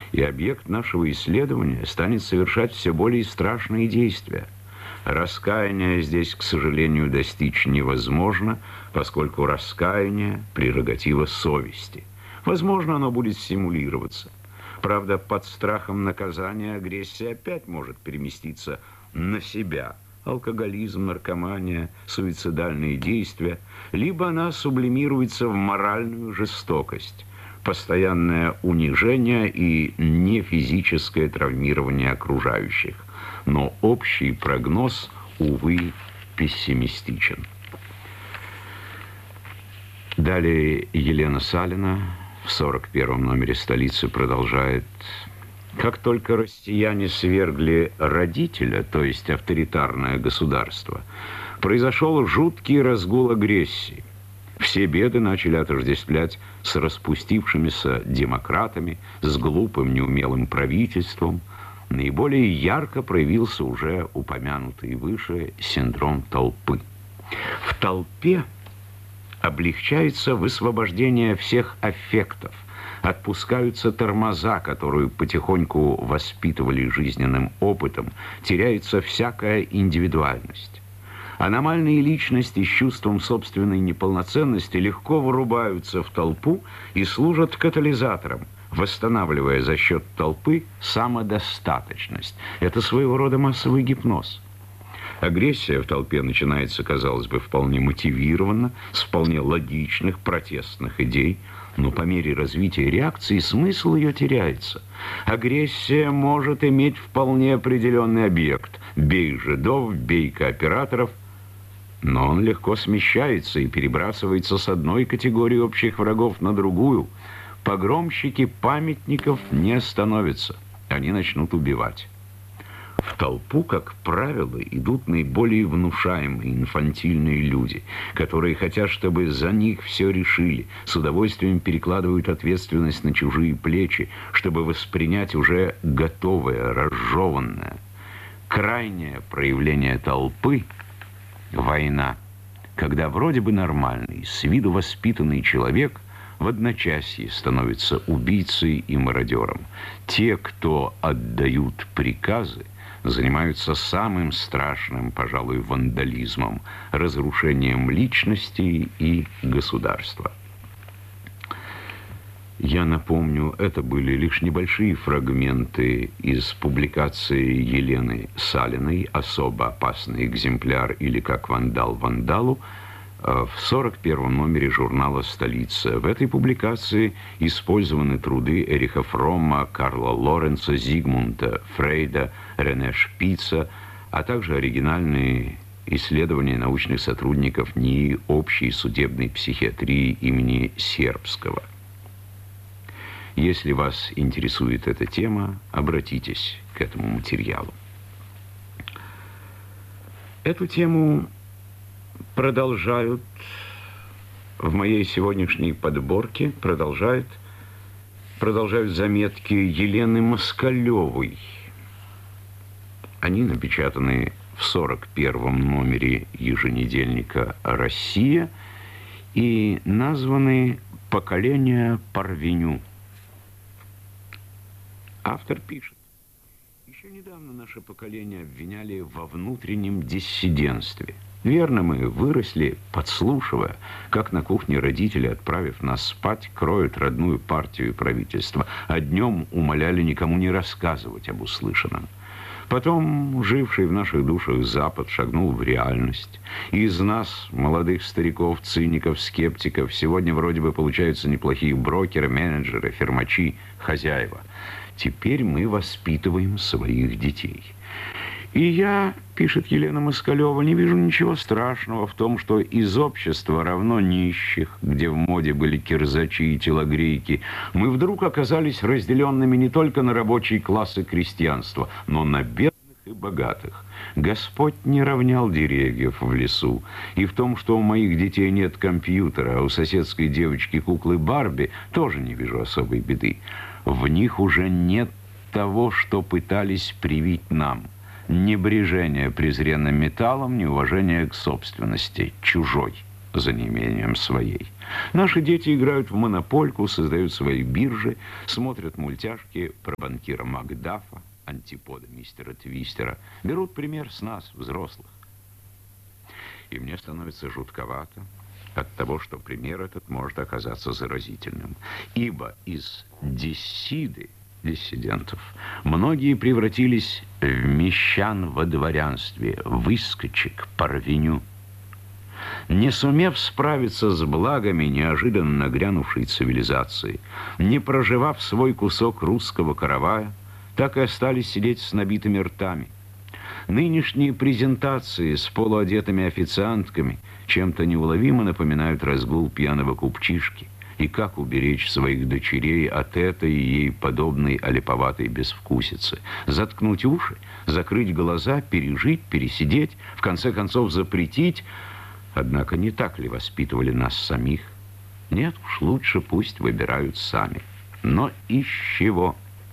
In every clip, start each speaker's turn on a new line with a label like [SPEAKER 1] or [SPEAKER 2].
[SPEAKER 1] и объект нашего исследования станет совершать все более страшные действия. Раскаяния здесь, к сожалению, достичь невозможно, поскольку раскаяние – прерогатива совести. Возможно, оно будет стимулироваться. Правда, под страхом наказания агрессия опять может переместиться на себя. Алкоголизм, наркомания, суицидальные действия. Либо она сублимируется в моральную жестокость, постоянное унижение и нефизическое травмирование окружающих. Но общий прогноз, увы, пессимистичен. Далее Елена Салина в 41-м номере «Столицы» продолжает: как только россияне свергли родителя, то есть авторитарное государство, произошел жуткий разгул агрессии. Все беды начали отождествлять с распустившимися демократами, с глупым неумелым правительством. Наиболее ярко проявился уже упомянутый выше синдром толпы. В толпе облегчается высвобождение всех аффектов, отпускаются тормоза, которые потихоньку воспитывали жизненным опытом, теряется всякая индивидуальность. Аномальные личности с чувством собственной неполноценности легко вырубаются в толпу и служат катализатором, восстанавливая за счет толпы самодостаточность. Это своего рода массовый гипноз. Агрессия в толпе начинается, казалось бы, вполне мотивированно, с вполне логичных протестных идей, но по мере развития реакции смысл ее теряется. Агрессия может иметь вполне определенный объект. Бей жидов, бей кооператоров. Но он легко смещается и перебрасывается с одной категории общих врагов на другую. Погромщики памятников не остановятся. Они начнут убивать. В толпу, как правило, идут наиболее внушаемые, инфантильные люди, которые хотят, чтобы за них все решили, с удовольствием перекладывают ответственность на чужие плечи, чтобы воспринять уже готовое, разжеванное. Крайнее проявление толпы – война, когда вроде бы нормальный, с виду воспитанный человек в одночасье становится убийцей и мародером. Те, кто отдают приказы, занимаются самым страшным, пожалуй, вандализмом, разрушением личности и государства. Я напомню, это были лишь небольшие фрагменты из публикации Елены Салиной «Особо опасный экземпляр» или «Как вандал вандалу» в 41-м номере журнала «Столица». В этой публикации использованы труды Эриха Фромма, Карла Лоренца, Зигмунда Фрейда, Рене Шпица, а также оригинальные исследования научных сотрудников НИИ общей судебной психиатрии имени Сербского. Если вас интересует эта тема, обратитесь к этому материалу. Эту тему продолжают в моей сегодняшней подборке, продолжают заметки Елены Москалевой. Они напечатаны в 41-м номере еженедельника «Россия» и названы «Поколение Парвеню». Автор пишет: еще недавно наше поколение обвиняли во внутреннем диссидентстве. Верно, мы выросли, подслушивая, как на кухне родители, отправив нас спать, кроют родную партию и правительство, а днем умоляли никому не рассказывать об услышанном. Потом живший в наших душах Запад шагнул в реальность. И из нас, молодых стариков, циников, скептиков, сегодня вроде бы получаются неплохие брокеры, менеджеры, фермачи, хозяева. Теперь мы воспитываем своих детей. И я, пишет Елена Москалева, не вижу ничего страшного в том, что из общества равно нищих, где в моде были кирзачи и телогрейки, мы вдруг оказались разделенными не только на рабочий класс и крестьянство, но на бедных и богатых. Господь не равнял деревьев в лесу. И в том, что у моих детей нет компьютера, а у соседской девочки куклы Барби, тоже не вижу особой беды. В них уже нет того, что пытались привить нам. Небрежение презренным металлом, неуважение к собственности, чужой. за неимением своей. Наши дети играют в монопольку, создают свои биржи, смотрят мультяшки про банкира Макдафа, антипода мистера Твистера, берут пример с нас, взрослых. И мне становится жутковато от того, что пример этот может оказаться заразительным. Ибо из диссидентов многие превратились в мещан во дворянстве, выскочек, парвеню. Не сумев справиться с благами неожиданно нагрянувшей цивилизации, не проживав свой кусок русского каравая, так и остались сидеть с набитыми ртами. Нынешние презентации с полуодетыми официантками чем-то неуловимо напоминают разгул пьяного купчишки. И как уберечь своих дочерей от этой ей подобной олиповатой безвкусицы? Заткнуть уши, закрыть глаза, пережить, пересидеть, в конце концов запретить? Однако не так ли воспитывали нас самих? Нет уж, лучше пусть выбирают сами. Но из чего?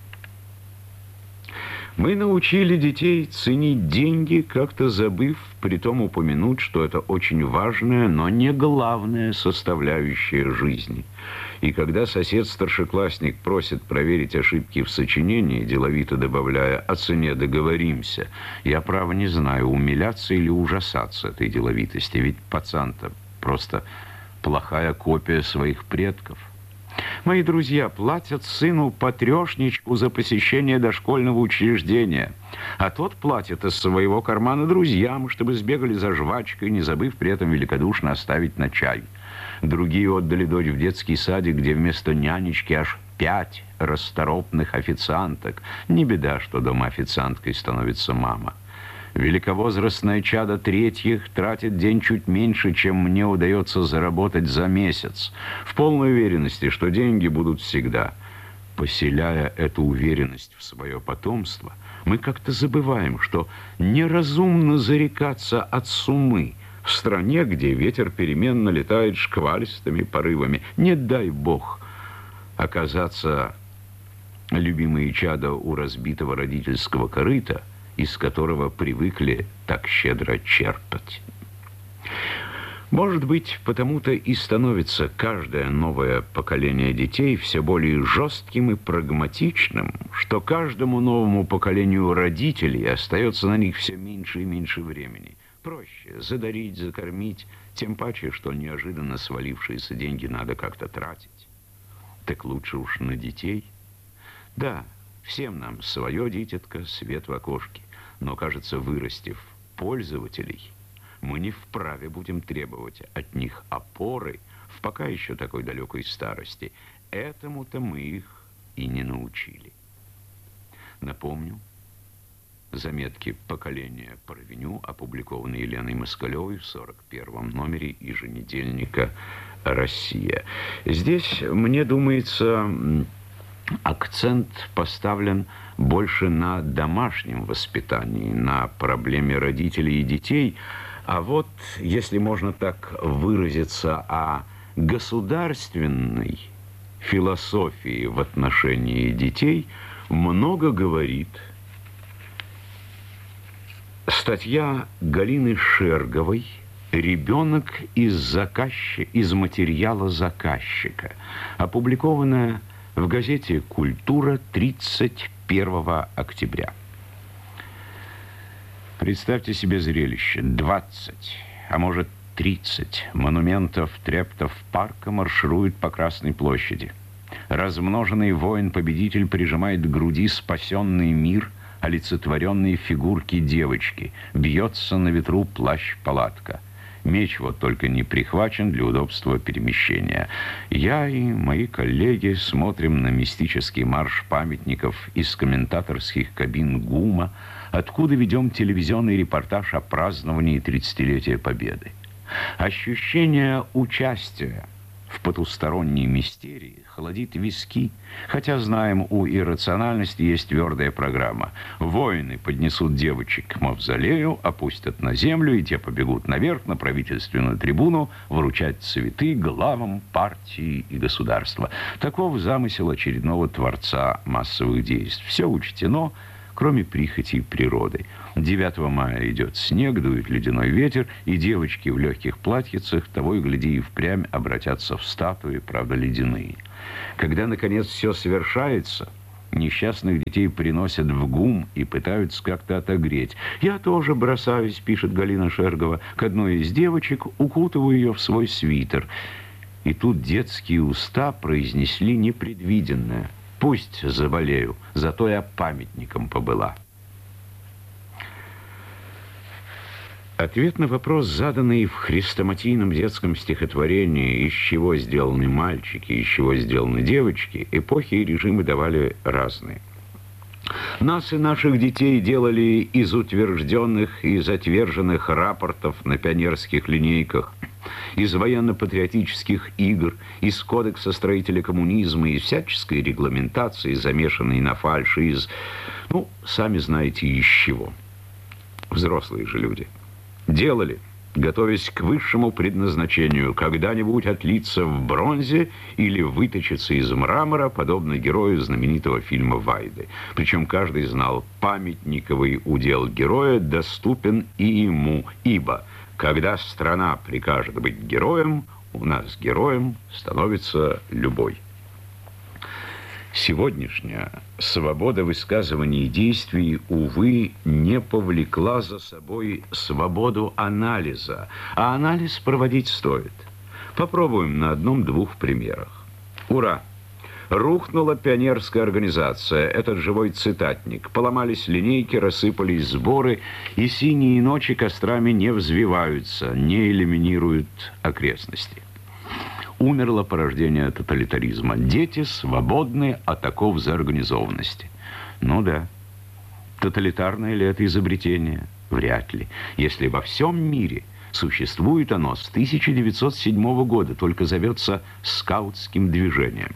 [SPEAKER 1] Мы научили детей ценить деньги, как-то забыв притом упомянуть, что это очень важная, но не главная составляющая жизни. И когда сосед-старшеклассник просит проверить ошибки в сочинении, деловито добавляя «о цене договоримся», я, право, не знаю, умиляться или ужасаться этой деловитости, ведь пацан-то просто плохая копия своих предков. Мои друзья платят сыну по трешничку за посещение дошкольного учреждения, а тот платит из своего кармана друзьям, чтобы сбегали за жвачкой, не забыв при этом великодушно оставить на чай. Другие отдали дочь в детский садик, где вместо нянечки аж 5 расторопных официанток. Не беда, что дома официанткой становится мама. Великовозрастное чадо третьих тратит день чуть меньше, чем мне удается заработать за месяц, в полной уверенности, что деньги будут всегда. Поселяя эту уверенность в свое потомство, мы как-то забываем, что неразумно зарекаться от суммы в стране, где ветер переменно летает шквалистыми порывами. Не дай бог оказаться, любимые чада, у разбитого родительского корыта, из которого привыкли так щедро черпать. Может быть, потому-то и становится каждое новое поколение детей все более жестким и прагматичным, что каждому новому поколению родителей остается на них все меньше и меньше времени. Проще задарить, закормить, тем паче, что неожиданно свалившиеся деньги надо как-то тратить. Так лучше уж на детей. Да, всем нам свое дитятко, свет в окошке. Но, кажется, вырастив пользователей, мы не вправе будем требовать от них опоры в пока еще такой далекой старости. Этому-то мы их и не научили. Напомню, заметки поколения Парвеню, опубликованные Еленой Москалевой в 41-м номере еженедельника «Россия». Здесь, мне думается, акцент поставлен больше на домашнем воспитании, на проблеме родителей и детей. А вот, если можно так выразиться, о государственной философии в отношении детей много говорит статья Галины Шерговой «Ребенок из материала заказчика», опубликованная в газете «Культура» 31 октября. Представьте себе зрелище. 20, а может 30 монументов трептов парка маршируют по Красной площади. Размноженный воин-победитель прижимает к груди спасенный мир, олицетворенные фигурки девочки. Бьется на ветру плащ-палатка. Меч вот только не прихвачен для удобства перемещения. Я и мои коллеги смотрим на мистический марш памятников из комментаторских кабин ГУМа, откуда ведем телевизионный репортаж о праздновании 30-летия Победы. Ощущение участия в потусторонней мистерии холодит виски, хотя, знаем, у иррациональности есть твердая программа. Воины поднесут девочек к мавзолею, опустят на землю, и те побегут наверх на правительственную трибуну вручать цветы главам партии и государства. Таков замысел очередного творца массовых действий. Все учтено, кроме прихотей природы. 9 мая идет снег, дует ледяной ветер, и девочки в легких платьицах того и гляди и впрямь обратятся в статуи, правда, ледяные. Когда, наконец, все совершается, несчастных детей приносят в ГУМ и пытаются как-то отогреть. «Я тоже бросаюсь», — пишет Галина Шергова, — «к одной из девочек, укутываю ее в свой свитер». И тут детские уста произнесли непредвиденное: «Пусть заболею, зато я памятником побыла». Ответ на вопрос, заданный в хрестоматийном детском стихотворении «Из чего сделаны мальчики, из чего сделаны девочки», эпохи и режимы давали разные. Нас и наших детей делали из утвержденных и затверженных рапортов на пионерских линейках, из военно-патриотических игр, из кодекса строителя коммунизма, из всяческой регламентации, замешанной на фальши, из, сами знаете, из чего. Взрослые же люди. Делали, готовясь к высшему предназначению, когда-нибудь отлиться в бронзе или выточиться из мрамора, подобно герою знаменитого фильма «Вайды». Причем каждый знал, памятниковый удел героя доступен и ему, ибо когда страна прикажет быть героем, у нас героем становится любой. Сегодняшняя свобода высказываний и действий, увы, не повлекла за собой свободу анализа, а анализ проводить стоит. Попробуем на одном-двух примерах. Ура! Рухнула пионерская организация, этот живой цитатник. Поломались линейки, рассыпались сборы, и синие ночи кострами не взвиваются, не элиминируют окрестности. Умерло порождение тоталитаризма. Дети свободны от оков заорганизованности. Ну да. Тоталитарное ли это изобретение? Вряд ли. Если во всем мире существует оно с 1907 года, только зовется скаутским движением.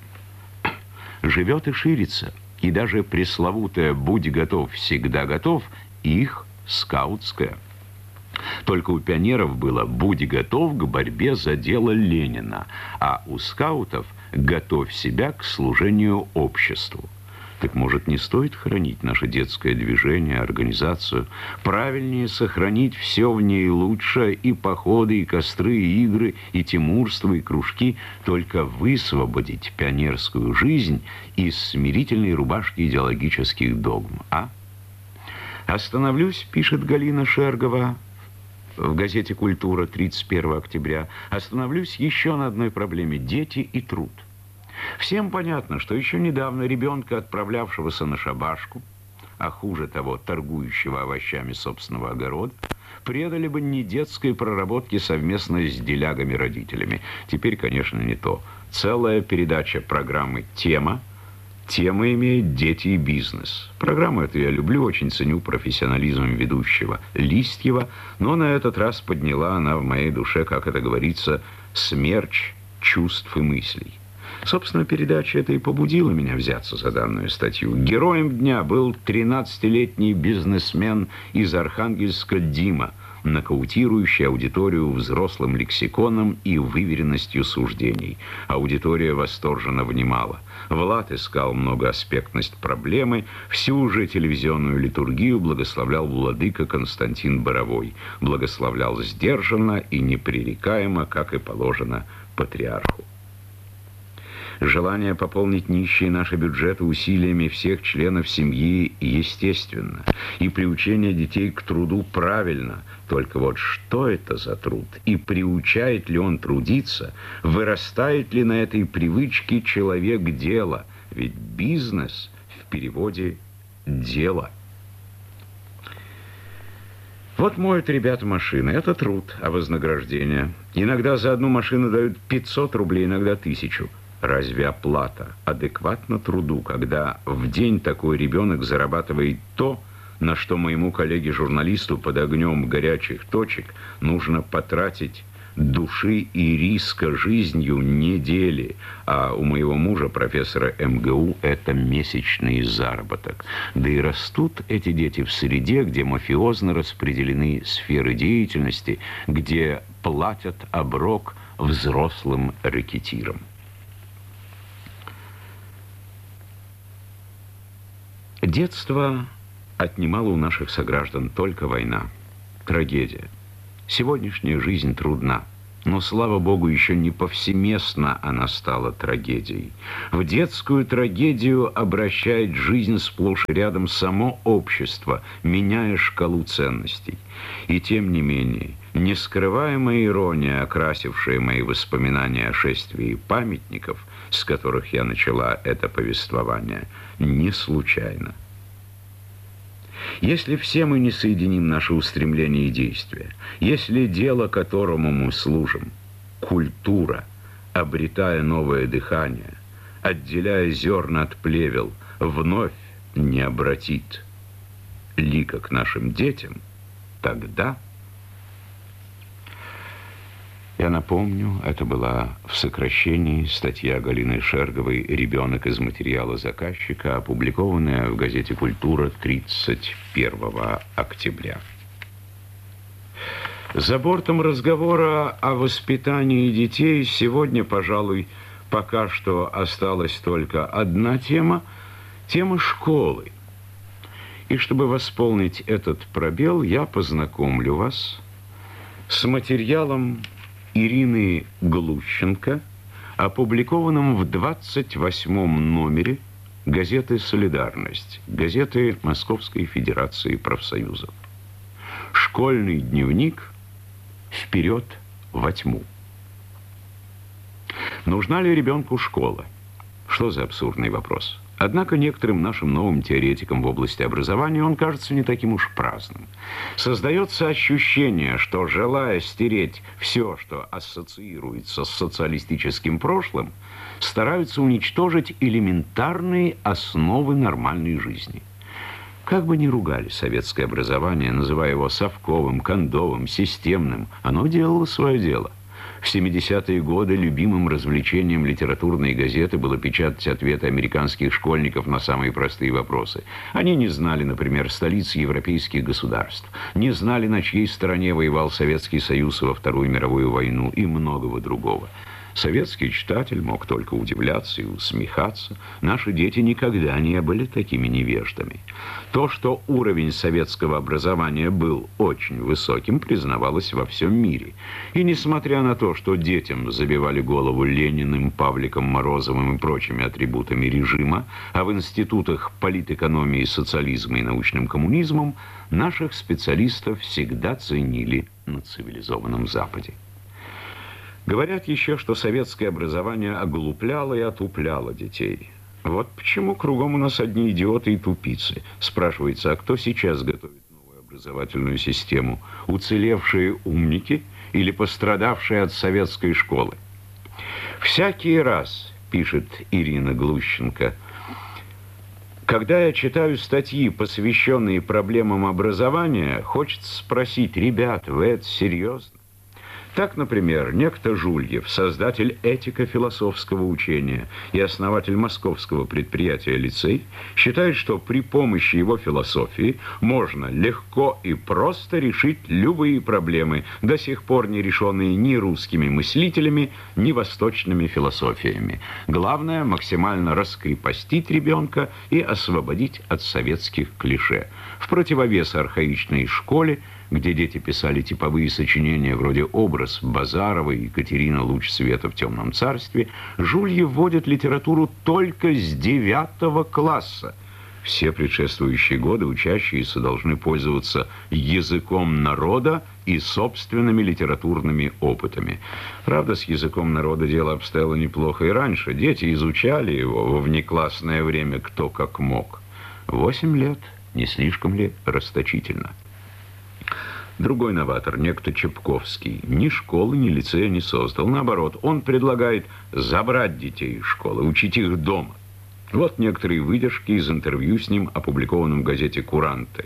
[SPEAKER 1] Живет и ширится. И даже пресловутое «будь готов, всегда готов» их скаутское. Только у пионеров было «будь готов к борьбе за дело Ленина», а у скаутов «готовь себя к служению обществу». Так, может, не стоит хранить наше детское движение, организацию? Правильнее сохранить все в ней лучше: и походы, и костры, и игры, и тимурство, и кружки, только высвободить пионерскую жизнь из смирительной рубашки идеологических догм, а? «Остановлюсь», — пишет Галина Шергова в газете «Культура» 31 октября, «остановлюсь еще на одной проблеме – дети и труд. Всем понятно, что еще недавно ребенка, отправлявшегося на шабашку, а хуже того, торгующего овощами собственного огорода, предали бы не детской проработке совместно с делягами-родителями. Теперь, конечно, не то. Целая передача программы «Тема». Тема имеет «Дети и бизнес». Программу эту я люблю, очень ценю профессионализм ведущего Листьева, но на этот раз подняла она в моей душе, как это говорится, смерч чувств и мыслей. Собственно, передача эта и побудила меня взяться за данную статью. Героем дня был 13-летний бизнесмен из Архангельска Дима, нокаутирующий аудиторию взрослым лексиконом и выверенностью суждений. Аудитория восторженно внимала. Влад искал многоаспектность проблемы, всю же телевизионную литургию благословлял владыка Константин Боровой. Благословлял сдержанно и непререкаемо, как и положено патриарху. Желание пополнить нищие наши бюджеты усилиями всех членов семьи естественно. И приучение детей к труду правильно. Только вот что это за труд? И приучает ли он трудиться? Вырастает ли на этой привычке человек дела? Ведь бизнес в переводе «дело». Вот моют ребята машины. Это труд, а вознаграждение. Иногда за одну машину дают 500 рублей, иногда 1000. Разве оплата адекватна труду, когда в день такой ребенок зарабатывает то, на что моему коллеге-журналисту под огнем горячих точек нужно потратить души и риска жизнью недели, а у моего мужа, профессора МГУ, это месячный заработок. Да и растут эти дети в среде, где мафиозно распределены сферы деятельности, где платят оброк взрослым рэкетирам. Детство отнимала у наших сограждан только война. Трагедия. Сегодняшняя жизнь трудна, но, слава Богу, еще не повсеместно она стала трагедией. В детскую трагедию обращает жизнь сплошь и рядом само общество, меняя шкалу ценностей. И тем не менее, нескрываемая ирония, окрасившая мои воспоминания о шествии памятников, с которых я начала это повествование, не случайна. Если все мы не соединим наши устремления и действия, если дело, которому мы служим, культура, обретая новое дыхание, отделяя зерна от плевел, вновь не обратит лика к нашим детям, тогда... Я напомню, это была в сокращении статья Галины Шерговой «Ребенок из материала заказчика», опубликованная в газете «Культура» 31 октября. За бортом разговора о воспитании детей сегодня, пожалуй, пока что осталась только одна тема – тема школы. И чтобы восполнить этот пробел, я познакомлю вас с материалом Ирины Глущенко, опубликованным в 28-м номере газеты «Солидарность», газеты Московской Федерации профсоюзов. Школьный дневник «Вперед во тьму». Нужна ли ребенку школа? Что за абсурдный вопрос? Однако некоторым нашим новым теоретикам в области образования он кажется не таким уж праздным. Создается ощущение, что, желая стереть все, что ассоциируется с социалистическим прошлым, стараются уничтожить элементарные основы нормальной жизни. Как бы ни ругали советское образование, называя его совковым, кондовым, системным, оно делало свое дело. В 70-е годы любимым развлечением литературной газеты было печатать ответы американских школьников на самые простые вопросы. Они не знали, например, столиц европейских государств, не знали, на чьей стороне воевал Советский Союз во Вторую мировую войну и многого другого. Советский читатель мог только удивляться и усмехаться. Наши дети никогда не были такими невеждами. То, что уровень советского образования был очень высоким, признавалось во всем мире. И несмотря на то, что детям забивали голову Лениным, Павликом Морозовым и прочими атрибутами режима, а в институтах политэкономии, социализма и научным коммунизмом, наших специалистов всегда ценили на цивилизованном Западе. Говорят еще, что советское образование оглупляло и отупляло детей. Вот почему кругом у нас одни идиоты и тупицы. Спрашивается, а кто сейчас готовит новую образовательную систему? Уцелевшие умники или пострадавшие от советской школы? Всякий раз, пишет Ирина Глущенко, когда я читаю статьи, посвященные проблемам образования, хочется спросить: ребят, вы это серьезно? Так, например, некто Жульев, создатель этико-философского учения и основатель московского предприятия «Лицей», считает, что при помощи его философии можно легко и просто решить любые проблемы, до сих пор не решенные ни русскими мыслителями, ни восточными философиями. Главное – максимально раскрепостить ребенка и освободить от советских клише. В противовес архаичной школе, где дети писали типовые сочинения вроде «Образ Базарова» и «Екатерина. Луч света в темном царстве», Жульев вводит литературу только с 9 класса. Все предшествующие годы учащиеся должны пользоваться языком народа и собственными литературными опытами. Правда, с языком народа дело обстояло неплохо и раньше. Дети изучали его во внеклассное время кто как мог. 8 лет, не слишком ли расточительно? Другой новатор, некто Чепковский, ни школы, ни лицея не создал. Наоборот, он предлагает забрать детей из школы, учить их дома. Вот некоторые выдержки из интервью с ним, опубликованном в газете «Куранты»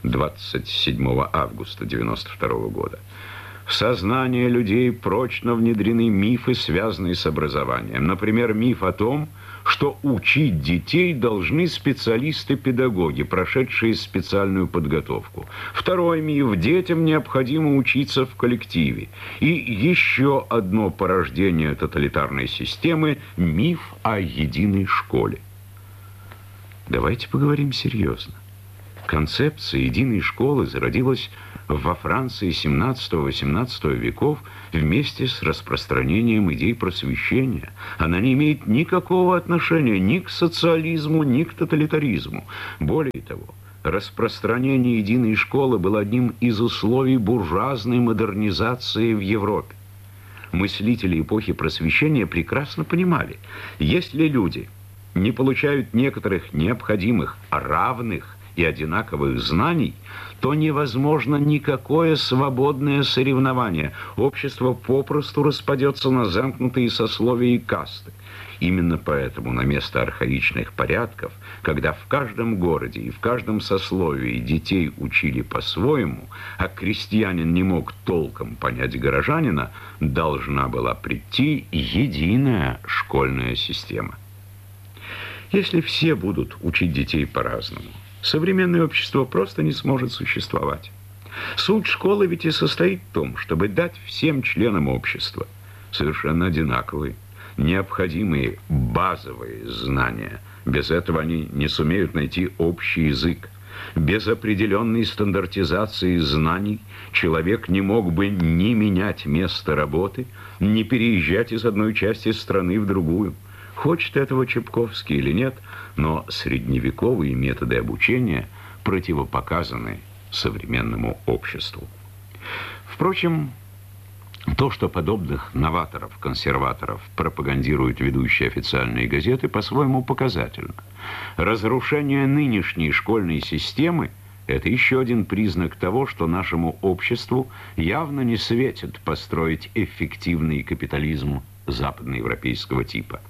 [SPEAKER 1] 27 августа 1992 года. В сознание людей прочно внедрены мифы, связанные с образованием. Например, миф о том, что учить детей должны специалисты-педагоги, прошедшие специальную подготовку. Второй миф – детям необходимо учиться в коллективе. И еще одно порождение тоталитарной системы – миф о единой школе. Давайте поговорим серьезно. Концепция единой школы зародилась во Франции XVII-XVIII веков вместе с распространением идей просвещения. Она не имеет никакого отношения ни к социализму, ни к тоталитаризму. Более того, распространение единой школы было одним из условий буржуазной модернизации в Европе. Мыслители эпохи просвещения прекрасно понимали, если люди не получают некоторых необходимых, равных и одинаковых знаний, то невозможно никакое свободное соревнование. Общество попросту распадется на замкнутые сословия и касты. Именно поэтому на место архаичных порядков, когда в каждом городе и в каждом сословии детей учили по-своему, а крестьянин не мог толком понять горожанина, должна была прийти единая школьная система. Если все будут учить детей по-разному, современное общество просто не сможет существовать. Суть школы ведь и состоит в том, чтобы дать всем членам общества совершенно одинаковые, необходимые базовые знания. Без этого они не сумеют найти общий язык. Без определенной стандартизации знаний человек не мог бы ни менять место работы, ни переезжать из одной части страны в другую. Хочет этого Чепковский или нет, но средневековые методы обучения противопоказаны современному обществу. Впрочем, то, что подобных новаторов, консерваторов пропагандируют ведущие официальные газеты, по-своему показательно. Разрушение нынешней школьной системы – это еще один признак того, что нашему обществу явно не светит построить эффективный капитализм западноевропейского типа.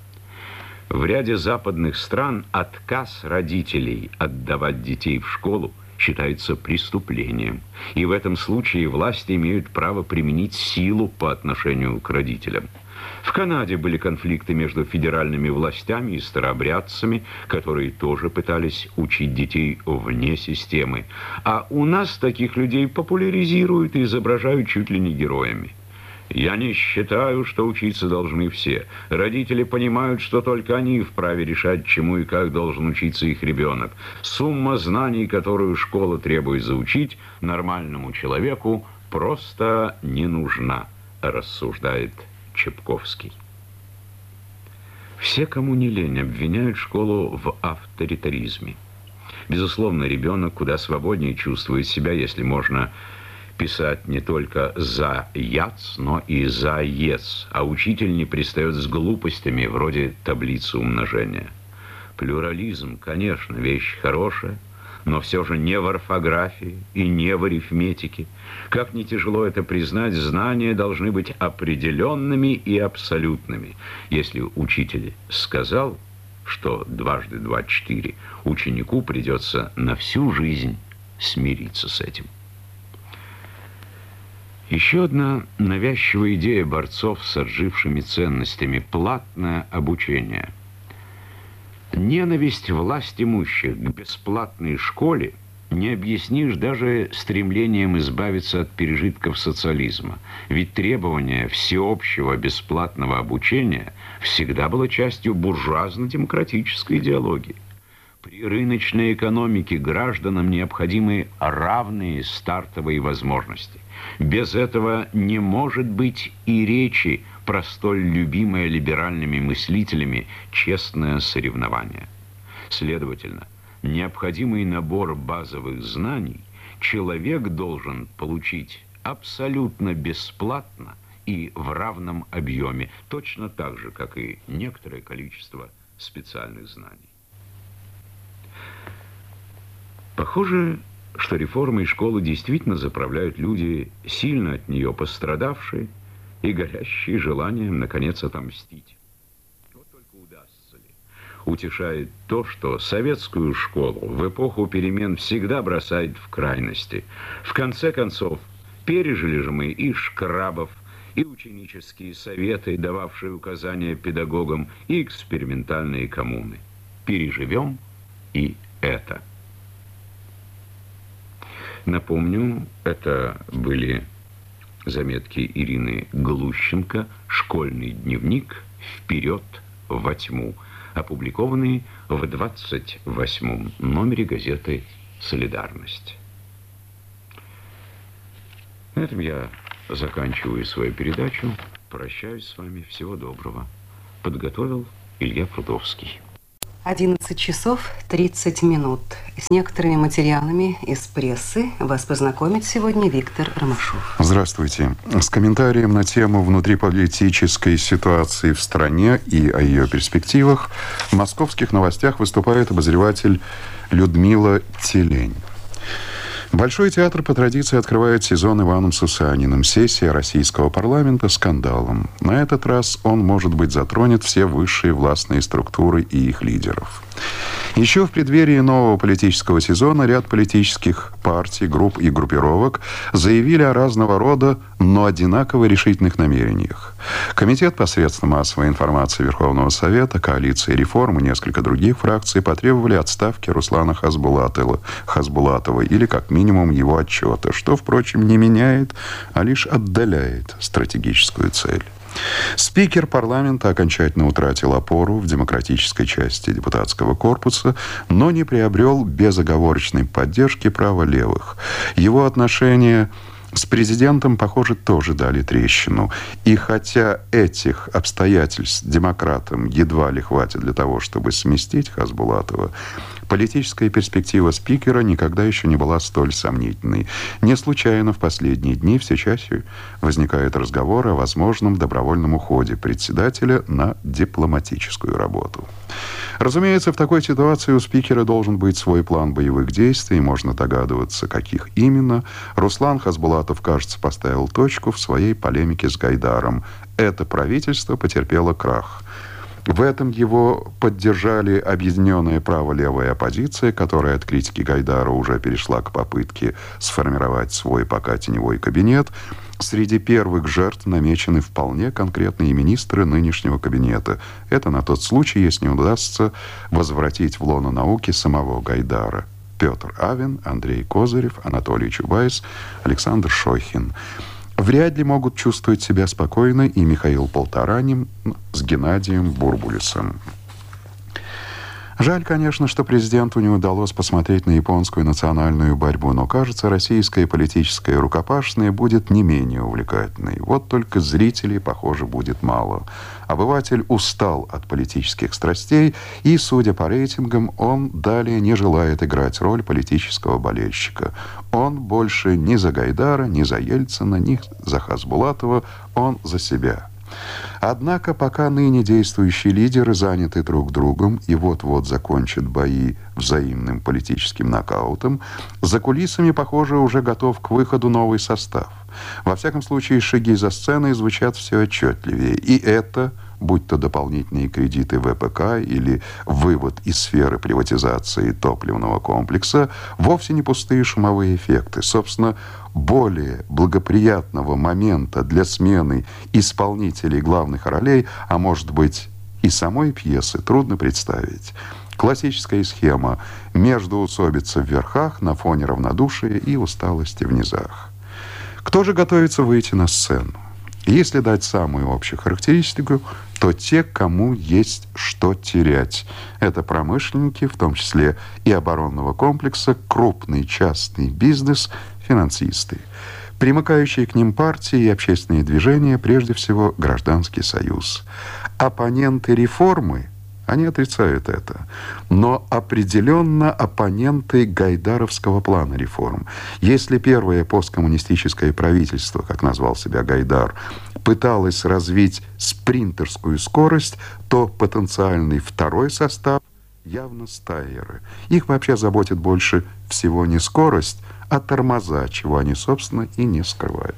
[SPEAKER 1] В ряде западных стран отказ родителей отдавать детей в школу считается преступлением. И в этом случае власти имеют право применить силу по отношению к родителям. В Канаде были конфликты между федеральными властями и старообрядцами, которые тоже пытались учить детей вне системы. А у нас таких людей популяризируют и изображают чуть ли не героями. Я не считаю, что учиться должны все. Родители понимают, что только они вправе решать, чему и как должен учиться их ребенок. Сумма знаний, которую школа требует заучить, нормальному человеку просто не нужна, рассуждает Чепковский. Все, кому не лень, обвиняют школу в авторитаризме. Безусловно, ребенок куда свободнее чувствует себя, если можно писать не только «за яц», но и «за ец», а учитель не пристает с глупостями вроде таблицы умножения. Плюрализм, конечно, вещь хорошая, но все же не в орфографии и не в арифметике. Как ни тяжело это признать, знания должны быть определенными и абсолютными. Если учитель сказал, что 2 × 2 = 4, ученику придется на всю жизнь смириться с этим. Еще одна навязчивая идея борцов с отжившими ценностями – платное обучение. Ненависть власть имущих к бесплатной школе не объяснишь даже стремлением избавиться от пережитков социализма. Ведь требование всеобщего бесплатного обучения всегда было частью буржуазно-демократической идеологии. При рыночной экономике гражданам необходимы равные стартовые возможности. Без этого не может быть и речи про столь любимое либеральными мыслителями честное соревнование. Следовательно, необходимый набор базовых знаний человек должен получить абсолютно бесплатно и в равном объеме, точно так же, как и некоторое количество специальных знаний. Похоже, что реформой школы действительно заправляют люди, сильно от нее пострадавшие и горящие желанием, наконец, отомстить. Вот только удастся ли? Утешает то, что советскую школу в эпоху перемен всегда бросает в крайности. В конце концов, пережили же мы и Шкрабов, и ученические советы, дававшие указания педагогам, и экспериментальные коммуны. Переживем и это. Напомню, это были заметки Ирины Глущенко «Школьный дневник. Вперед во тьму», опубликованные в 28-м номере газеты солидарность. На этом я заканчиваю свою передачу. Прощаюсь с вами. Всего доброго. Подготовил Илья Прудовский.
[SPEAKER 2] 11 часов 30 минут. С некоторыми материалами из прессы вас познакомит сегодня Виктор Ромашов.
[SPEAKER 3] Здравствуйте. С комментарием на тему внутриполитической ситуации в стране и о ее перспективах в «Московских новостях» выступает обозреватель Людмила Телень. Большой театр по традиции открывает сезон Иваном Сусаниным. Сессия российского парламента скандалом. На этот раз он, может быть, затронет все высшие властные структуры и их лидеров. Еще в преддверии нового политического сезона ряд политических партий, групп и группировок заявили о разного рода, но одинаково решительных намерениях. Комитет посредством массовой информации Верховного Совета, коалиция реформ и несколько других фракций потребовали отставки Руслана Хасбулатова или, как минимум, его отчета, что, впрочем, не меняет, а лишь отдаляет стратегическую цель. Спикер парламента окончательно утратил опору в демократической части депутатского корпуса, но не приобрел безоговорочной поддержки праволевых. Его отношения с президентом, похоже, тоже дали трещину. И хотя этих обстоятельств демократам едва ли хватит для того, чтобы сместить Хасбулатова, политическая перспектива спикера никогда еще не была столь сомнительной. Не случайно в последние дни все чаще возникают разговоры о возможном добровольном уходе председателя на дипломатическую работу. Разумеется, в такой ситуации у спикера должен быть свой план боевых действий, можно догадываться, каких именно. Руслан Хасбулатов, кажется, поставил точку в своей полемике с Гайдаром. Это правительство потерпело крах. В этом его поддержали объединенная право-левая оппозиция, которая от критики Гайдара уже перешла к попытке сформировать свой пока теневой кабинет. Среди первых жертв намечены вполне конкретные министры нынешнего кабинета. Это на тот случай, если не удастся возвратить в лоно науки самого Гайдара. Петр Авен, Андрей Козырев, Анатолий Чубайс, Александр Шохин. Вряд ли могут чувствовать себя спокойно и Михаил Полторанин с Геннадием Бурбулисом. Жаль, конечно, что президенту не удалось посмотреть на японскую национальную борьбу, но, кажется, российская политическая рукопашная будет не менее увлекательной. Вот только зрителей, похоже, будет мало. Обыватель устал от политических страстей, и, судя по рейтингам, он далее не желает играть роль политического болельщика. Он больше ни за Гайдара, ни за Ельцина, ни за Хасбулатова, он за себя. Однако, пока ныне действующие лидеры заняты друг другом и вот-вот закончат бои взаимным политическим нокаутом, за кулисами, похоже, уже готов к выходу новый состав. Во всяком случае, шаги за сценой звучат все отчетливее. И это, будь то дополнительные кредиты ВПК или вывод из сферы приватизации топливного комплекса, вовсе не пустые шумовые эффекты. Собственно, более благоприятного момента для смены исполнителей главных ролей, а может быть и самой пьесы, трудно представить. Классическая схема: междоусобица в верхах на фоне равнодушия и усталости в низах. Кто же готовится выйти на сцену? Если дать самую общую характеристику, то те, кому есть что терять. Это промышленники, в том числе и оборонного комплекса, крупный частный бизнес, финансисты. Примыкающие к ним партии и общественные движения, прежде всего Гражданский союз. Оппоненты реформы, они отрицают это, но определенно оппоненты гайдаровского плана реформ. Если первое посткоммунистическое правительство, как назвал себя Гайдар, пыталось развить спринтерскую скорость, то потенциальный второй состав явно стайеры. Их вообще заботит больше всего не скорость, а тормоза, чего они, собственно, и не скрывают.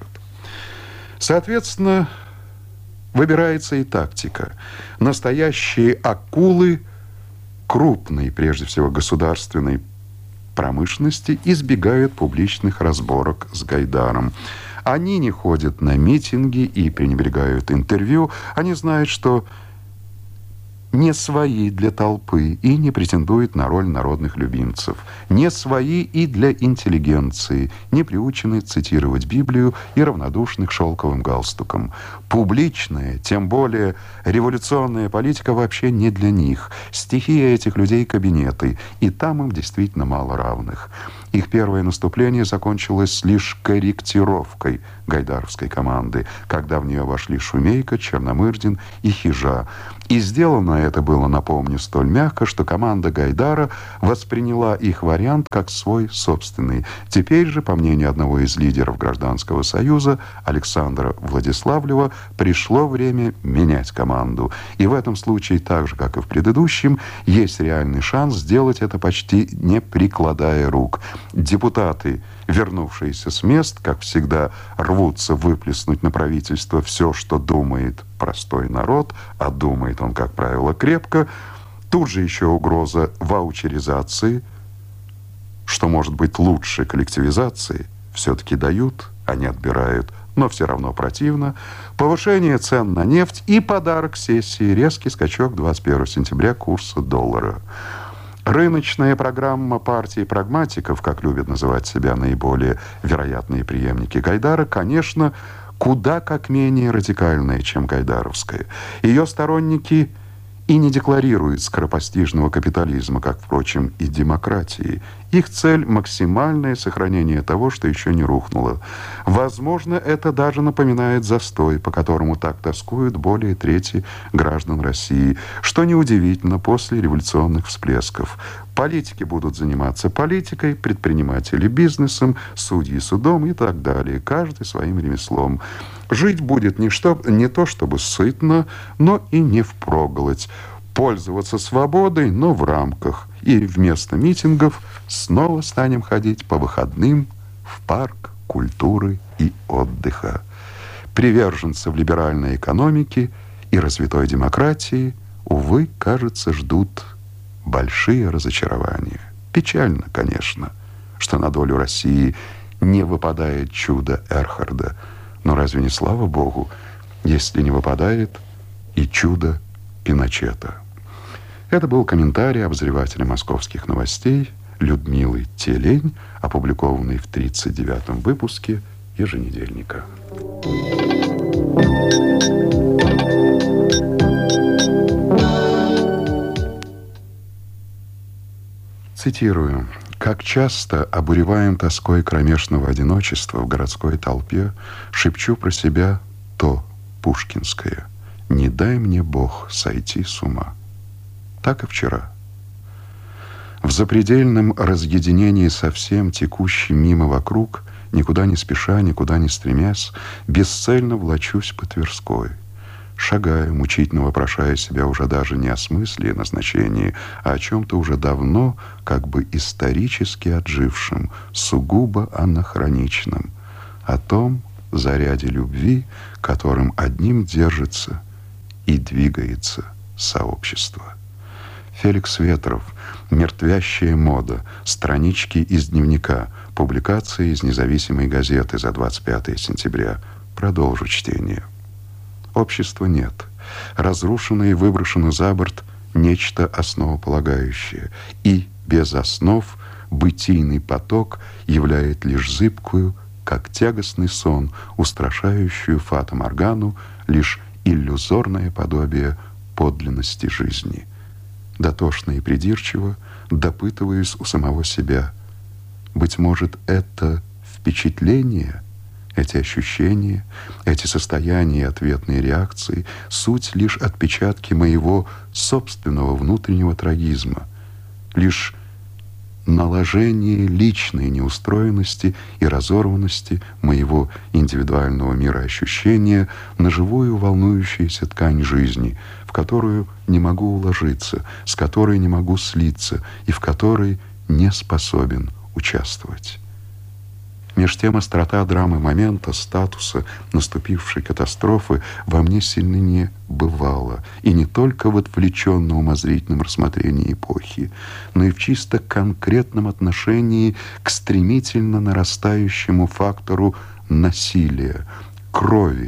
[SPEAKER 3] Соответственно, выбирается и тактика. Настоящие акулы крупной, прежде всего, государственной промышленности избегают публичных разборок с Гайдаром. Они не ходят на митинги и пренебрегают интервью. Они знают, что не свои для толпы и не претендует на роль народных любимцев, не свои и для интеллигенции, не приученной цитировать Библию и равнодушных шелковым галстуком. Публичная, тем более революционная политика вообще не для них. Стихия этих людей — кабинеты, и там им действительно мало равных. Их первое наступление закончилось лишь корректировкой гайдаровской команды, когда в нее вошли Шумейко, Черномырдин и Хижа. И сделано это было, напомню, столь мягко, что команда Гайдара восприняла их вариант как свой собственный. Теперь же, по мнению одного из лидеров Гражданского союза, Александра Владиславлева, пришло время менять команду. И в этом случае, так же, как и в предыдущем, есть реальный шанс сделать это почти не прикладая рук. Депутаты, вернувшиеся с мест, как всегда, рвутся выплеснуть на правительство все, что думает простой народ, а думает он, как правило, крепко. Тут же еще угроза ваучеризации, что может быть лучше коллективизации. Все-таки дают, а не отбирают, но все равно противно. Повышение цен на нефть и подарок сессии — резкий скачок 21 сентября курса доллара. Рыночная программа партии прагматиков, как любят называть себя наиболее вероятные преемники Гайдара, конечно, куда как менее радикальная, чем гайдаровская. Ее сторонники и не декларируют скоропостижного капитализма, как, впрочем, и демократии. Их цель – максимальное сохранение того, что еще не рухнуло. Возможно, это даже напоминает застой, по которому так тоскуют более трети граждан России, что неудивительно после революционных всплесков. Политики будут заниматься политикой, предприниматели – бизнесом, судьи – судом и так далее, каждый своим ремеслом. Жить будет не то чтобы сытно, но и не впроголодь. Пользоваться свободой, но в рамках. И вместо митингов снова станем ходить по выходным в парк культуры и отдыха. Приверженцев либеральной экономики и развитой демократии, увы, кажется, ждут большие разочарования. Печально, конечно, что на долю России не выпадает чудо Эрхарда. Но разве не слава Богу, если не выпадает и чудо Пиночета? Это был комментарий обозревателя московских новостей Людмилы Телень, опубликованный в 39-м выпуске еженедельника. Цитирую. «Как часто обуреваем тоской кромешного одиночества в городской толпе, шепчу про себя то пушкинское: не дай мне Бог сойти с ума». Так и вчера. В запредельном разъединении со всем текущим мимо вокруг, никуда не спеша, никуда не стремясь, бесцельно влачусь по Тверской. Шагаю, мучительно вопрошая себя уже даже не о смысле и назначении, а о чем-то уже давно, как бы исторически отжившем, сугубо анахроничном, о том заряде любви, которым одним держится и двигается сообщество. Феликс Ветров, «Мертвящая мода», странички из дневника, публикации из независимой газеты за 25 сентября. Продолжу чтение. Общества нет. Разрушено и выброшено за борт нечто основополагающее. И без основ бытийный поток являет лишь зыбкую, как тягостный сон, устрашающую фата-моргану, лишь иллюзорное подобие подлинности жизни. Дотошно и придирчиво допытываюсь у самого себя. Быть может, это впечатление, эти ощущения, эти состояния и ответные реакции — суть лишь отпечатки моего собственного внутреннего трагизма, лишь наложение личной неустроенности и разорванности моего индивидуального мироощущения на живую волнующуюся ткань жизни, в которую не могу уложиться, с которой не могу слиться и в которой не способен участвовать. Меж тем острота драмы момента, статуса наступившей катастрофы во мне сильно не бывала, и не только в отвлеченном умозрительном рассмотрении эпохи, но и в чисто конкретном отношении к стремительно нарастающему фактору насилия, крови,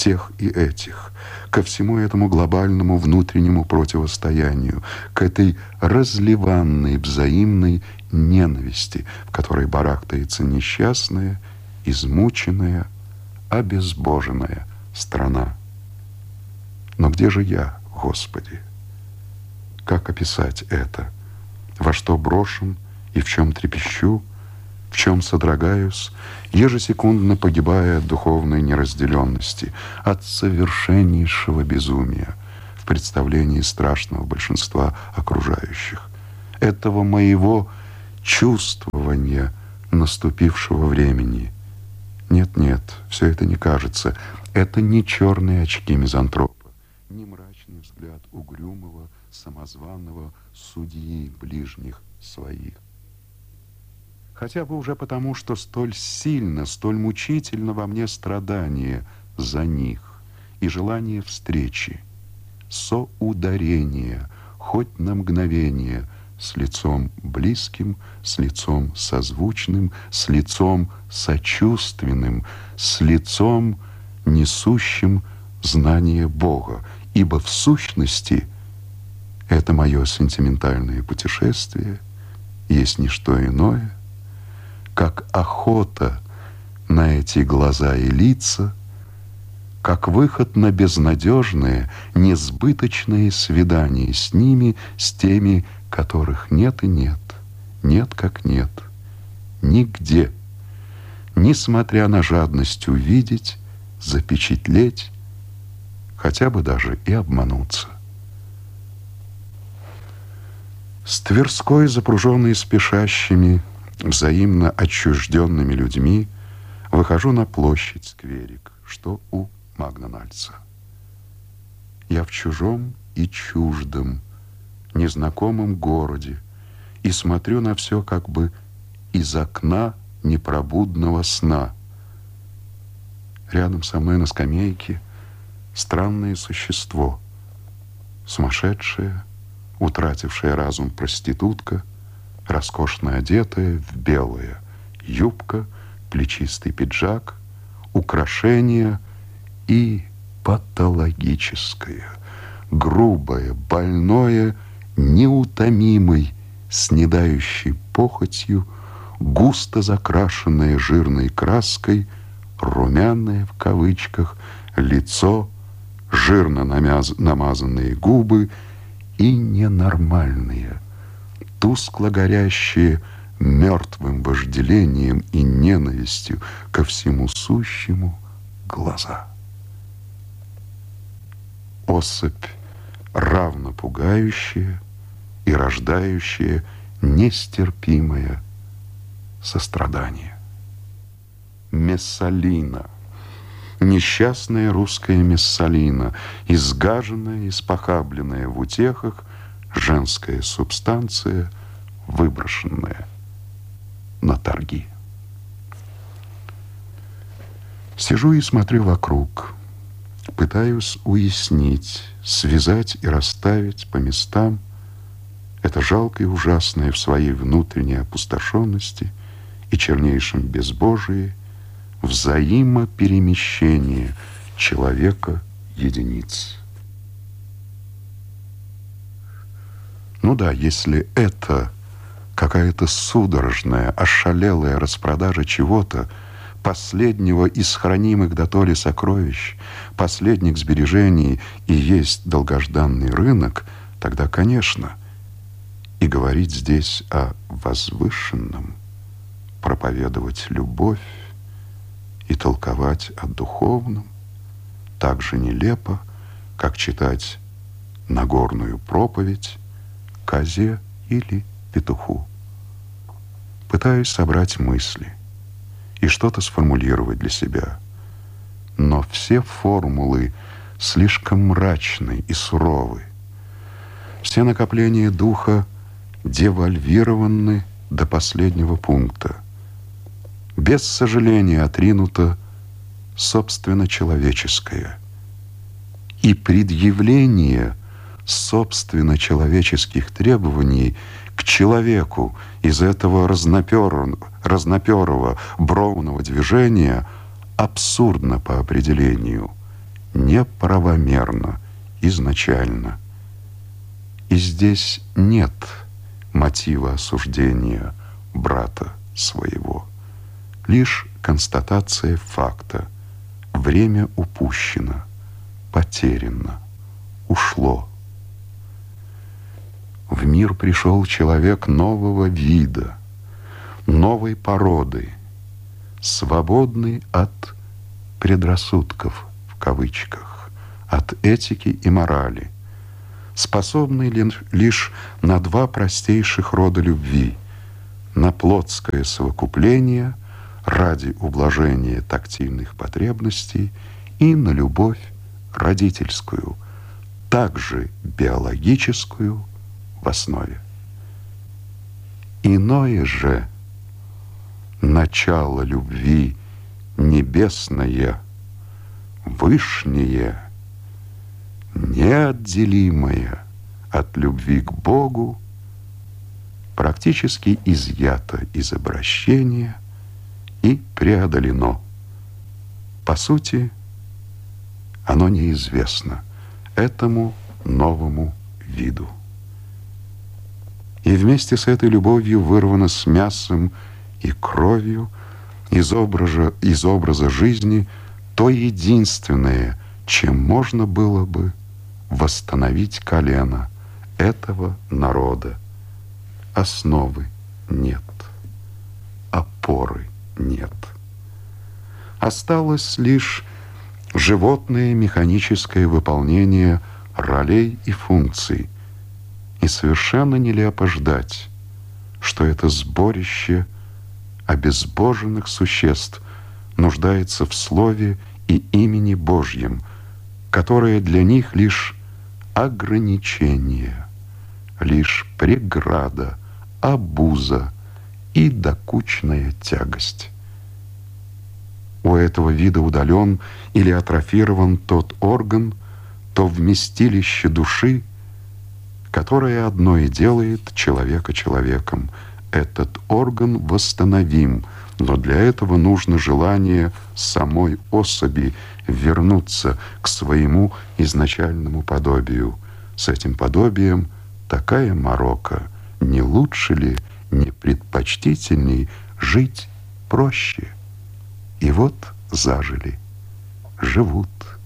[SPEAKER 3] тех и этих, ко всему этому глобальному внутреннему противостоянию, к этой разливанной взаимной ненависти, в которой барахтается несчастная, измученная, обезбоженная страна. Но где же я, Господи? Как описать это? Во что брошен и в чем трепещу, в чем содрогаюсь, ежесекундно погибая от духовной неразделенности, от совершеннейшего безумия в представлении страшного большинства окружающих, этого моего чувствования наступившего времени. Нет, все это не кажется. Это не черные очки мизантропа, не мрачный взгляд угрюмого, самозванного судьи ближних своих. Хотя бы уже потому, что столь сильно, столь мучительно во мне страдание за них и желание встречи, соударения, хоть на мгновение, с лицом близким, с лицом созвучным, с лицом сочувственным, с лицом несущим знание Бога. Ибо в сущности это мое сентиментальное путешествие есть не что иное, как охота на эти глаза и лица, как выход на безнадежное, несбыточное свидание с ними, с теми, которых нет и нет, нет как нет, нигде, несмотря на жадность увидеть, запечатлеть, хотя бы даже и обмануться. С Тверской, запруженной спешащими, взаимно отчужденными людьми, выхожу на площадь скверик, что у Магнональца. Я в чужом и чуждом, незнакомом городе и смотрю на все как бы из окна непробудного сна. Рядом со мной на скамейке странное существо, сумасшедшая, утратившая разум проститутка, роскошно одетая в белое, юбка, плечистый пиджак, украшения и патологическое, грубое, больное, неутомимой, снедающей похотью, густо закрашенное жирной краской, румяное в кавычках лицо, жирно намазанные губы и ненормальные, тускло горящие мертвым вожделением и ненавистью ко всему сущему глаза. Особь, равно пугающая и рождающая нестерпимое сострадание. Мессалина, несчастная русская Мессалина, изгаженная, испохабленная в утехах, женская субстанция, выброшенная на торги. Сижу и смотрю вокруг, пытаюсь уяснить, связать и расставить по местам это жалкое и ужасное в своей внутренней опустошенности и чернейшем безбожии взаимоперемещение человека-единиц. Ну да, если это какая-то судорожная, ошалелая распродажа чего-то, последнего из хранимых дотоле сокровищ, последних сбережений и есть долгожданный рынок, тогда, конечно, и говорить здесь о возвышенном, проповедовать любовь и толковать о духовном так же нелепо, как читать Нагорную проповедь козе или петуху. Пытаюсь собрать мысли и что-то сформулировать для себя, но все формулы слишком мрачны и суровы. Все накопления духа девальвированы до последнего пункта. Без сожаления отринуто собственно человеческое. И предъявление собственно человеческих требований к человеку из этого разноперого бровного движения абсурдно по определению. неправомерно, изначально. И здесь нет мотива осуждения брата своего, лишь констатация факта. Время упущено, потеряно, ушло. В мир пришел человек нового вида, новой породы, свободный от предрассудков, в кавычках, от этики и морали, способный лишь на два простейших рода любви: на плотское совокупление ради ублажения тактильных потребностей и на любовь родительскую, также биологическую в основе. Иное же начало любви небесное, вышнее, неотделимое от любви к Богу, практически изъято из обращения и преодолено. По сути, оно неизвестно этому новому виду. И вместе с этой любовью вырвано с мясом и кровью из образа жизни то единственное, чем можно было бы восстановить колено этого народа. Основы нет, опоры нет. Осталось лишь животное механическое выполнение ролей и функций. И совершенно нелепо ждать, что это сборище обезбоженных существ нуждается в слове и имени Божьем, которое для них лишь ограничение, лишь преграда, обуза и докучная тягость. У этого вида удален или атрофирован тот орган, то вместилище души, которое одно и делает человека человеком. Этот орган восстановим, но для этого нужно желание самой особи вернуться к своему изначальному подобию. С этим подобием такая морока, не лучше ли, не предпочтительней жить проще? И вот зажили, живут.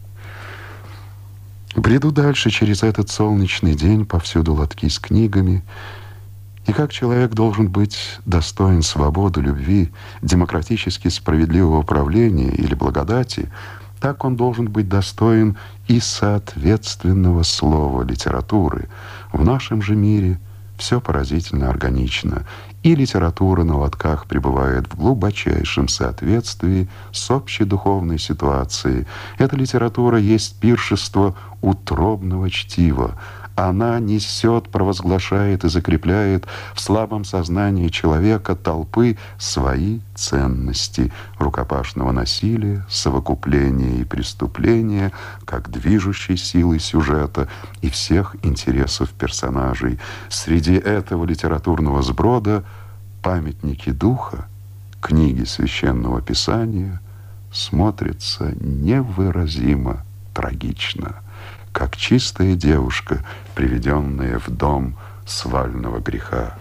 [SPEAKER 3] Бреду дальше через этот солнечный день, повсюду лотки с книгами. И как человек должен быть достоин свободы, любви, демократически справедливого правления или благодати, так он должен быть достоин и соответственного слова литературы. В нашем же мире все поразительно органично, и литература на лотках пребывает в глубочайшем соответствии с общедуховной ситуацией. Эта литература есть пиршество утробного чтива. Она несет, провозглашает и закрепляет в слабом сознании человека, толпы, свои ценности рукопашного насилия, совокупления и преступления, как движущей силы сюжета и всех интересов персонажей. Среди этого литературного сброда памятники духа, книги Священного Писания смотрятся невыразимо трагично, как чистая девушка, приведенная в дом свального греха.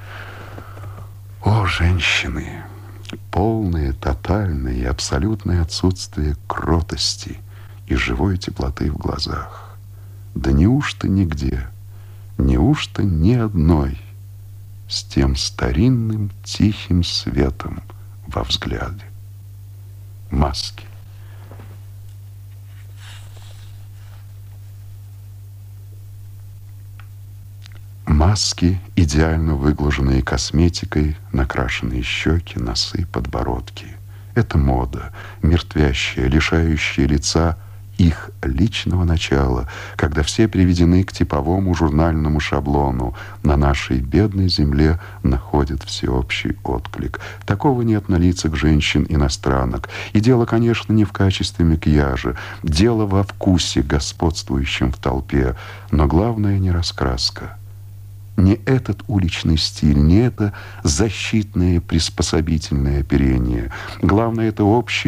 [SPEAKER 3] О, женщины! Полное, тотальное и абсолютное отсутствие кротости и живой теплоты в глазах. Да неужто нигде, неужто ни одной с тем старинным тихим светом во взгляде? Маски. Маски, идеально выглаженные косметикой, накрашенные щеки, носы, подбородки. Это мода, мертвящая, лишающая лица их личного начала, когда все приведены к типовому журнальному шаблону, на нашей бедной земле находит всеобщий отклик. Такого нет на лицах женщин-иностранок. И дело, конечно, не в качестве макияжа, дело во вкусе, господствующем в толпе, но главное не раскраска. Не этот уличный стиль, не это защитное приспособительное оперение. Главное, это общий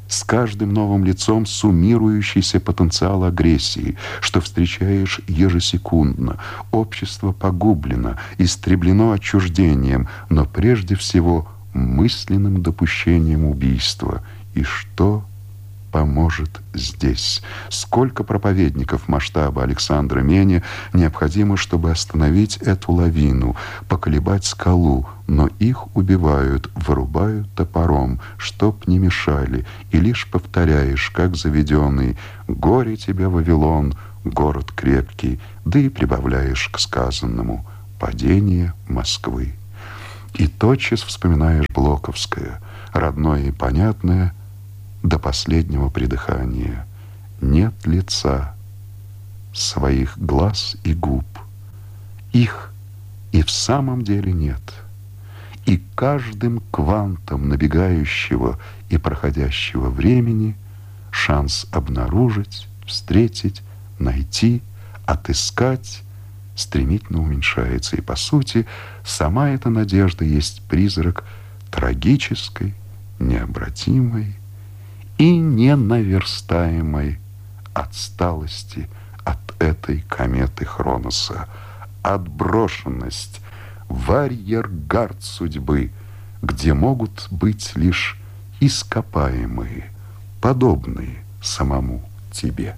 [SPEAKER 3] с каждым новым лицом суммирующийся потенциал агрессии, что встречаешь ежесекундно. Общество погублено, истреблено отчуждением, но прежде всего мысленным допущением убийства. И что поможет здесь? Сколько проповедников масштаба Александра Меня необходимо, чтобы остановить эту лавину, поколебать скалу, но их убивают, вырубают топором, чтоб не мешали, и лишь повторяешь, как заведенный: «Горе тебе, Вавилон, город крепкий», да и прибавляешь к сказанному: «Падение Москвы». И тотчас вспоминаешь Блоковское, родное и понятное, до последнего придыхания. Нет лица, своих глаз и губ. Их и в самом деле нет. И каждым квантом набегающего и проходящего времени шанс обнаружить, встретить, найти, отыскать стремительно уменьшается. И, по сути, сама эта надежда есть призрак трагической, необратимой и ненаверстаемой отсталости от этой кометы Хроноса. Отброшенность в арьергард судьбы, где могут быть лишь ископаемые, подобные самому тебе.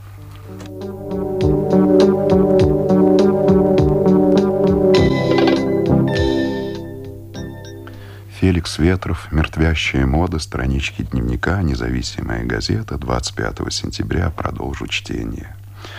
[SPEAKER 3] Феликс Ветров, «Мертвящая мода», странички дневника, «Независимая газета», 25 сентября, продолжу чтение.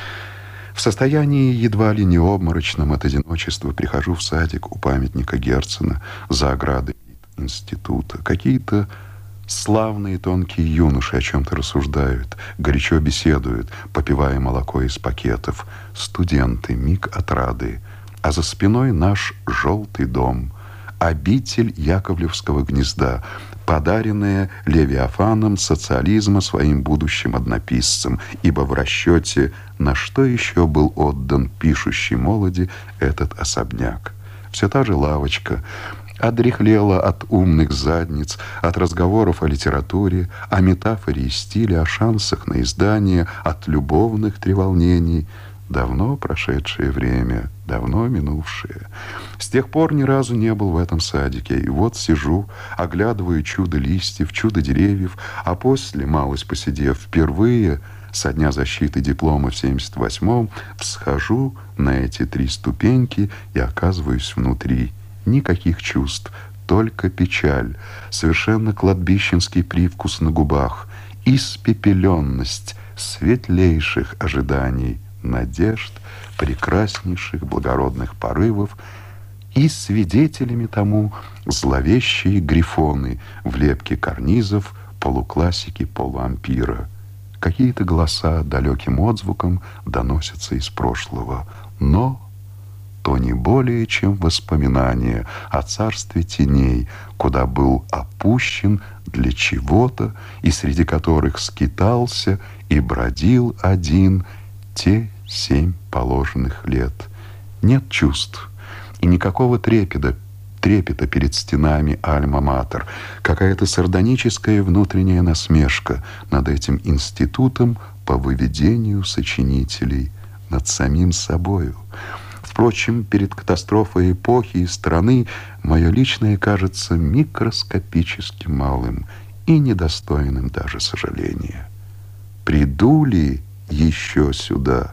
[SPEAKER 3] В состоянии едва ли не обморочном от одиночества прихожу в садик у памятника Герцена за оградой института. Какие-то славные тонкие юноши о чем-то рассуждают, горячо беседуют, попивая молоко из пакетов. Студенты, миг отрады, а за спиной наш желтый дом, обитель Яковлевского гнезда, подаренная Левиафаном социализма своим будущим однописцам, ибо в расчете на что еще был отдан пишущей молоди этот особняк. Все та же лавочка одряхлела от умных задниц, от разговоров о литературе, о метафоре и стиле, о шансах на издание, от любовных треволнений. Давно прошедшее время, давно минувшее. С тех пор ни разу не был в этом садике. И вот сижу, оглядываю чудо листьев, чудо деревьев, а после, малость посидев, впервые со дня защиты диплома в 78-м всхожу на эти 3 ступеньки и оказываюсь внутри. Никаких чувств, только печаль, совершенно кладбищенский привкус на губах, испепеленность светлейших ожиданий, надежд, прекраснейших благородных порывов, и свидетелями тому зловещие грифоны в лепке карнизов, полуклассики, полуампира. Какие-то голоса далеким отзвуком доносятся из прошлого, но то не более чем воспоминания о царстве теней, куда был опущен для чего-то, и среди которых скитался и бродил один те 7 положенных лет. Нет чувств и никакого трепета перед стенами Альма-Матер, какая-то сардоническая внутренняя насмешка над этим институтом по выведению сочинителей, над самим собою. Впрочем, перед катастрофой эпохи и страны мое личное кажется микроскопически малым и недостойным даже сожаления. Приду ли еще сюда?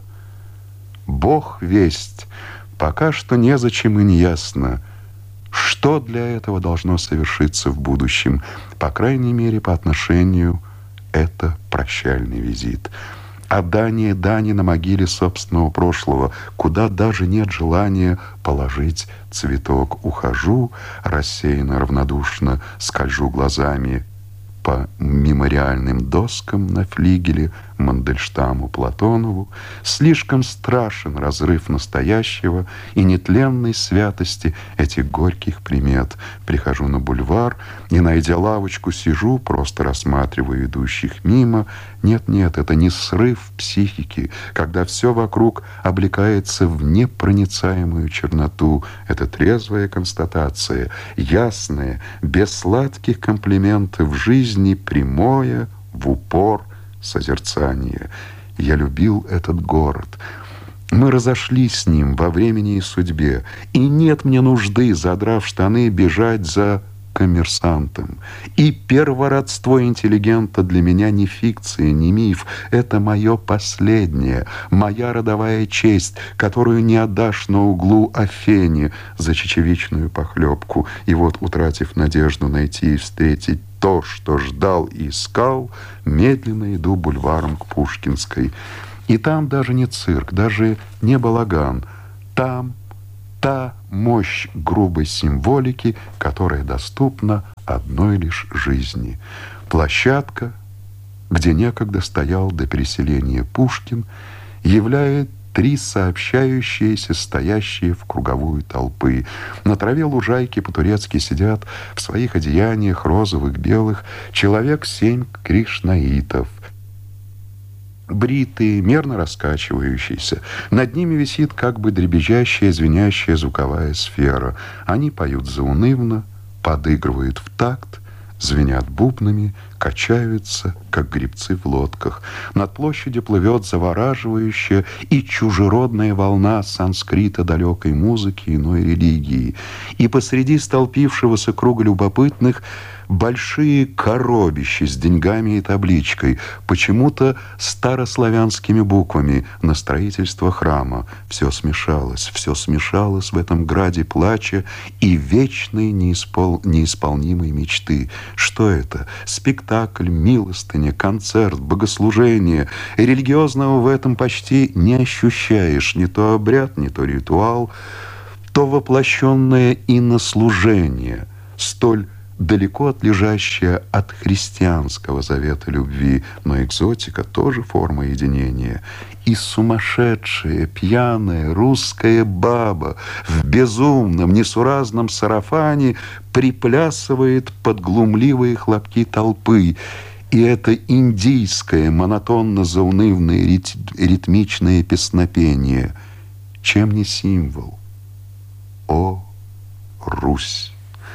[SPEAKER 3] Бог весть, пока что незачем и не ясно, что для этого должно совершиться в будущем, по крайней мере, по отношению это прощальный визит. Отдание дани на могиле собственного прошлого, куда даже нет желания положить цветок. Ухожу, рассеянно, равнодушно скольжу глазами по мемориальным доскам на флигеле Мандельштаму, Платонову. Слишком страшен разрыв настоящего и нетленной святости этих горьких примет. Прихожу на бульвар и, найдя лавочку, сижу, просто рассматриваю идущих мимо. Нет, это не срыв психики, когда все вокруг облекается в непроницаемую черноту. Это трезвая констатация, ясная, без сладких комплиментов жизни, прямое, в упор созерцание. Я любил этот город. Мы разошлись с ним во времени и судьбе, и нет мне нужды, задрав штаны, бежать за коммерсантом. И первородство интеллигента для меня не фикция, не миф. Это мое последнее, моя родовая честь, которую не отдашь на углу Афене за чечевичную похлебку. И вот, утратив надежду найти и встретить то, что ждал и искал, медленно иду бульваром к Пушкинской. И там даже не цирк, даже не балаган. Там та мощь грубой символики, которая доступна одной лишь жизни. Площадка, где некогда стоял до переселения Пушкин, являет три сообщающиеся, стоящие в круговую толпы. На траве лужайки по-турецки сидят в своих одеяниях розовых, белых человек 7 кришнаитов. Бритые, мерно раскачивающиеся. Над ними висит как бы дребезжащая, звенящая звуковая сфера. Они поют заунывно, подыгрывают в такт, звенят бубнами, качаются, как гребцы в лодках. Над площадью плывет завораживающая и чужеродная волна санскрита, далекой музыки, иной религии. И посреди столпившегося круга любопытных большие коробища с деньгами и табличкой, почему-то старославянскими буквами, на строительство храма. Все смешалось в этом граде плача и вечной неисполнимой мечты. Что это? Спектакль, милостыня, концерт, богослужение. Религиозного в этом почти не ощущаешь. Не то обряд, не то ритуал, то воплощенное иннослужение, столь далеко отлежащая от христианского завета любви, но экзотика тоже форма единения. И сумасшедшая, пьяная русская баба в безумном, несуразном сарафане приплясывает под глумливые хлопки толпы. И это индийское, монотонно-заунывное, ритмичное песнопение. Чем не символ? О, Русь!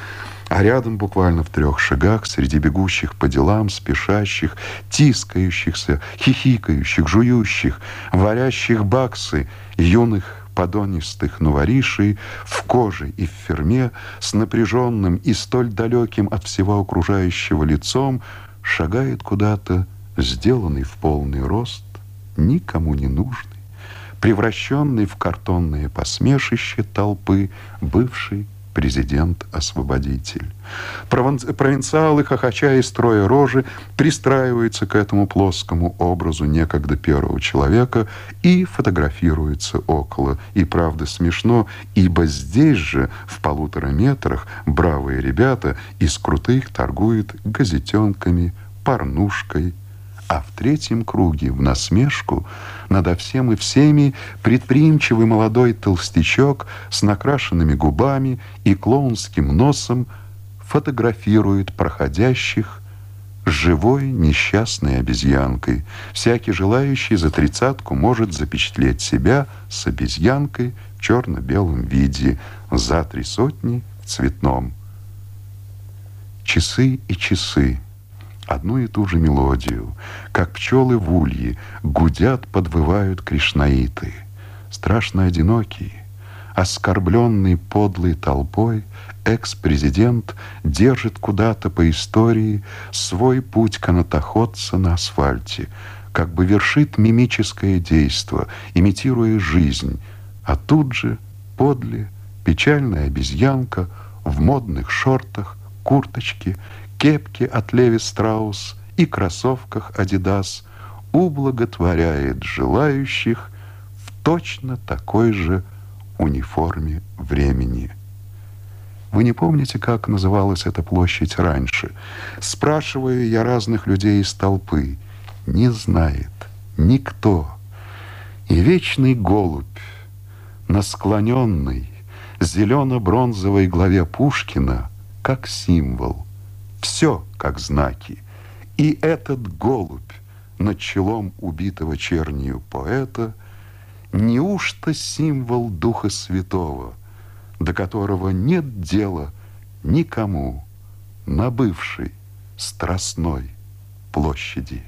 [SPEAKER 3] А рядом, буквально в 3 шагах, среди бегущих по делам, спешащих, тискающихся, хихикающих, жующих, варящих баксы, юных подонистых новоришей в коже и в ферме, с напряженным и столь далеким от всего окружающего лицом, шагает куда-то, сделанный в полный рост, никому не нужный, превращенный в картонное посмешище толпы, бывший президент-освободитель. Провинциалы, хохоча и строя рожи, пристраиваются к этому плоскому образу некогда первого человека и фотографируются около. И правда смешно, ибо здесь же, в 1,5 метрах, бравые ребята из крутых торгуют газетенками, порнушкой, а в 3-м круге, в насмешку надо всем и всеми, предприимчивый молодой толстячок с накрашенными губами и клоунским носом фотографирует проходящих живой несчастной обезьянкой. Всякий желающий за 30-ку может запечатлеть себя с обезьянкой в черно-белом виде, за 300 в цветном. Часы и часы. Одну и ту же мелодию, как пчелы в улье, гудят, подвывают кришнаиты. Страшно одинокий, оскорбленный подлой толпой, экс-президент держит куда-то по истории свой путь канатоходца на асфальте, как бы вершит мимическое действо, имитируя жизнь, а тут же подле печальная обезьянка в модных шортах, курточке, кепке от Леви Страус и кроссовках Адидас ублаготворяет желающих в точно такой же униформе времени. Вы не помните, как называлась эта площадь раньше? Спрашиваю я разных людей из толпы. Не знает никто. И вечный голубь на склоненной зелено-бронзовой главе Пушкина как символ. Все как знаки. И этот голубь над челом убитого чернью поэта неужто символ Духа Святого, до которого нет дела никому на бывшей страстной площади.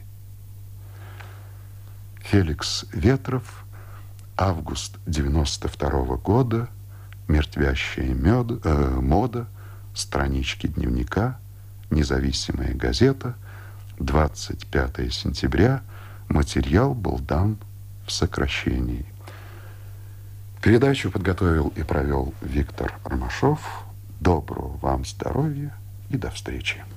[SPEAKER 3] Феликс Ветров, август 92 года, мертвящая мода, странички дневника, независимая газета, 25 сентября. Материал был дан в сокращении. Передачу подготовил и провел Виктор Ромашов. Доброго вам здоровья и до встречи.